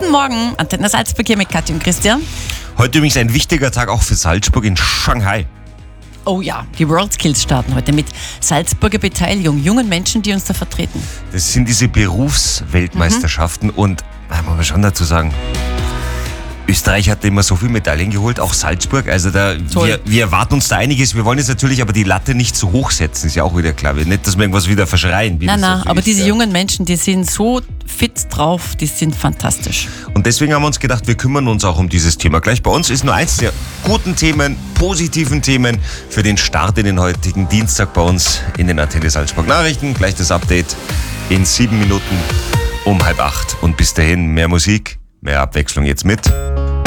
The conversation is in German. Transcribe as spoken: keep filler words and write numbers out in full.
Guten Morgen, Antenne Salzburg hier mit Katja und Christian. Heute übrigens ein wichtiger Tag auch für Salzburg in Shanghai. Oh ja, die WorldSkills starten heute mit Salzburger Beteiligung, jungen Menschen, die uns da vertreten. Das sind diese Berufsweltmeisterschaften mhm. und, da muss man schon dazu sagen, Österreich hat immer so viele Medaillen geholt, auch Salzburg. Also da, wir, wir erwarten uns da einiges. Wir wollen jetzt natürlich aber die Latte nicht zu hoch setzen, ist ja auch wieder klar. Nicht, dass wir irgendwas wieder verschreien. Wie nein, das nein, so aber ist, diese ja. jungen Menschen, die sind so fit drauf, die sind fantastisch. Und deswegen haben wir uns gedacht, wir kümmern uns auch um dieses Thema. Gleich bei uns ist nur eins der guten Themen, positiven Themen für den Start in den heutigen Dienstag bei uns in den Antenne Salzburg Nachrichten. Gleich das Update in sieben Minuten um halb acht. Und bis dahin mehr Musik, mehr Abwechslung jetzt mit